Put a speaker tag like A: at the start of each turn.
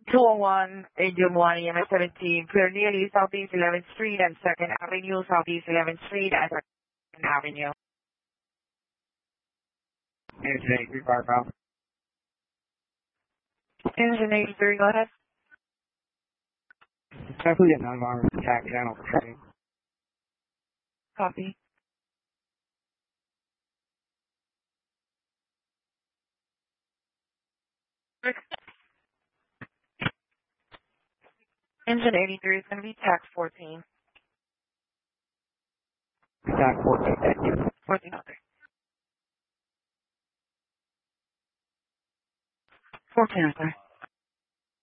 A: 201 Indian 1 EMS 17, clear nearly Southeast 11th Street and 2nd Avenue, Southeast 11th Street and 2nd Avenue.
B: Engine 83, fire power.
A: Engine 83, go ahead.
B: Definitely a non-violent attack channel for training.
A: Copy. Engine 83 is going to be TAC 14.
B: TAC 14, thank you.
A: 14 out there. 14 out there.